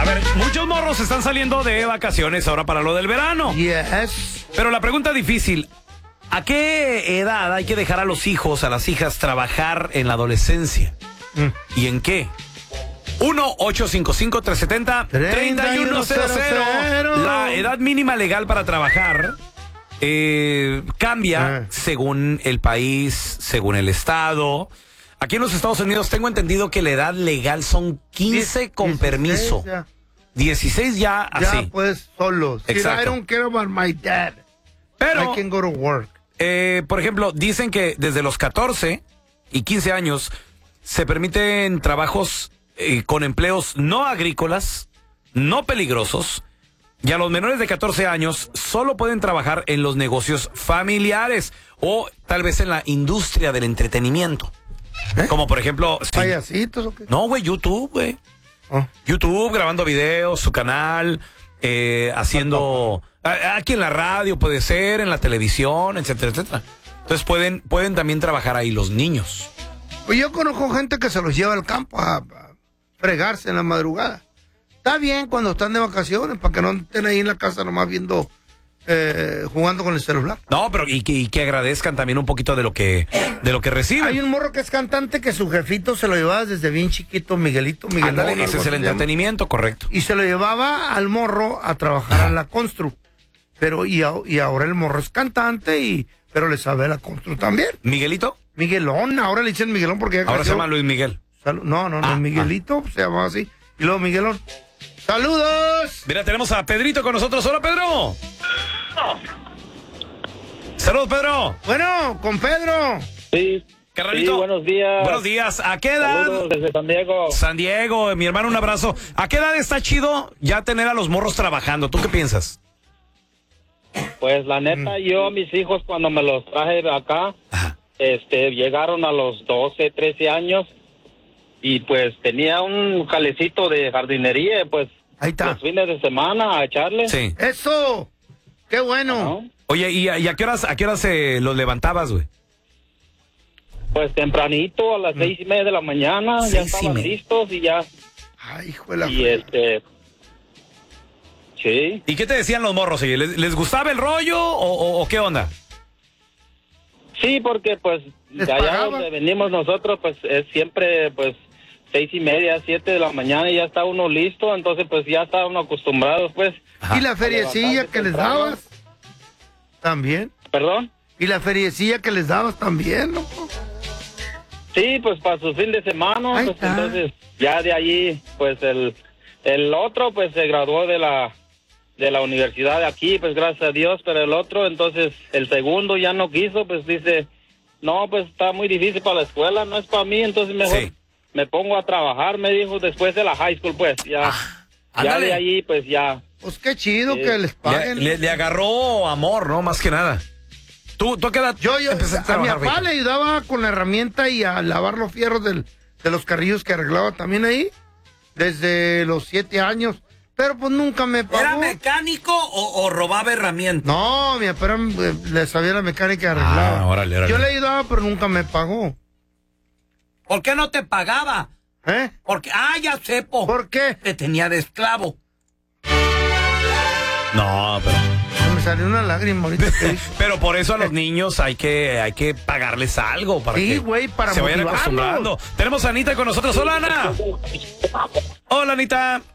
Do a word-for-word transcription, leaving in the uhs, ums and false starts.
ver, muchos morros están saliendo de vacaciones ahora para lo del verano. Yes. Pero la pregunta difícil, ¿a qué edad hay que dejar a los hijos, a las hijas, trabajar en la adolescencia? Mm. ¿Y en qué? uno ocho cinco cinco, tres siete cero, tres uno cero cero. La edad mínima legal para trabajar eh, cambia ah. según el país, según el estado. Aquí en los Estados Unidos tengo entendido que la edad legal son quince Die- con permiso. Ya. dieciséis ya así. Ya pues solo. Exacto. I don't care about my dad. Pero, I can go to work. Eh, por ejemplo, dicen que desde los catorce y quince años se permiten trabajos eh, con empleos no agrícolas, no peligrosos, y a los menores de catorce años solo pueden trabajar en los negocios familiares o tal vez en la industria del entretenimiento. ¿Eh? Como por ejemplo... Sí. ¿Payasitos o qué? No, güey, YouTube, güey. Oh. YouTube, grabando videos, su canal, eh, haciendo... Aquí en la radio puede ser, en la televisión, etcétera, etcétera. Entonces pueden, pueden también trabajar ahí los niños. Pues yo conozco gente que se los lleva al campo a, a fregarse en la madrugada. Está bien cuando están de vacaciones, para que no estén ahí en la casa nomás viendo... Eh, jugando con el celular. No, pero y que, y que agradezcan también un poquito de lo que de lo que reciben. Hay un morro que es cantante que su jefito se lo llevaba desde bien chiquito, Miguelito, Miguelón. Ándale, ese es el entretenimiento, correcto. Y se lo llevaba al morro a trabajar ah. a la constru. Pero y, a, y ahora el morro es cantante y pero le sabe a la constru también. ¿Miguelito? Ahora ahora le dicen Miguelón porque ya ahora creció. Se llama Luis Miguel. Sal- no, no, no, ah, Miguelito ah. se llamaba así. Y luego Miguelón. ¡Saludos! Mira, tenemos a Pedrito con nosotros. ¡Hola, Pedro! Saludos, Pedro. Bueno, con Pedro. Sí. Carnalito. Sí, buenos días. Buenos días. ¿A qué edad? Saludos desde San Diego. San Diego, mi hermano, un abrazo. ¿A qué edad está chido ya tener a los morros trabajando? ¿Tú qué piensas? Pues la neta, mm. yo a mis hijos cuando me los traje de acá, Ajá. este, llegaron a los doce, trece años y pues tenía un jalecito de jardinería, pues ahí está. Los fines de semana a echarle. Sí. ¡Eso! ¡Qué bueno! Uh-huh. Oye, ¿y a, y a qué horas, a qué horas eh, los levantabas, güey? Pues tempranito, a las mm. seis y media de la mañana, seis ya estaban listos y ya. Ay, hijo de la Y fuera. este... Sí. ¿Y qué te decían los morros? ¿Les, les gustaba el rollo o, o, o qué onda? Sí, porque pues de allá pagaba? Donde venimos nosotros, pues es siempre, pues, seis y media, siete de la mañana y ya está uno listo, entonces pues ya está uno acostumbrado, pues. Ajá. ¿Y la feriecilla que les dabas? ¿También? ¿Perdón? ¿Y la feriecilla que les dabas también, no? Sí, pues para su fin de semana, pues entonces ya de allí, pues el, el otro pues se graduó de la de la universidad de aquí, pues gracias a Dios, pero el otro, entonces el segundo ya no quiso, pues dice, no, pues está muy difícil para la escuela, no es para mí, entonces mejor sí. me pongo a trabajar, me dijo, después de la high school, pues ya, ah, ya de allí, pues ya. Pues qué chido eh, que les paguen. Le, le, le agarró amor, ¿no? Más que nada. ¿Tú, tú qué edad Yo, yo, a, a mi papá le ayudaba con la herramienta y a lavar los fierros del, de los carrillos que arreglaba también ahí, desde los siete años. Pero pues nunca me pagó. ¿Era mecánico o, o robaba herramientas? No, mi papá era, le sabía la mecánica y arreglaba. Ah, órale, órale. Yo le ayudaba, pero nunca me pagó. ¿Por qué no te pagaba? ¿Eh? Porque, ah, ya sé, po. ¿Por qué? Te tenía de esclavo. No, pero... Me salió una lágrima ahorita que hizo. Pero por eso a los niños hay que, hay que pagarles algo para sí, que güey, para se vayan acostumbrando. Tenemos a Anita con nosotros. Hola, Ana. Hola, Anita.